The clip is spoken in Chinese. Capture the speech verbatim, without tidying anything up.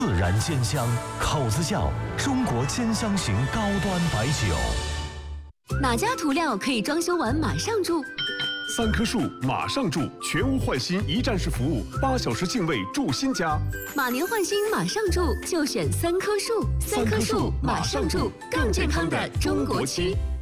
自然鲜香，口子窖中国鲜香型高端白酒。 哪家涂料可以装修完马上住？ 三棵树马上住，全屋换新一站式服务，八小时净位住新家。 马年换新马上住，就选三棵树。三棵树马上住，更健康的中国漆。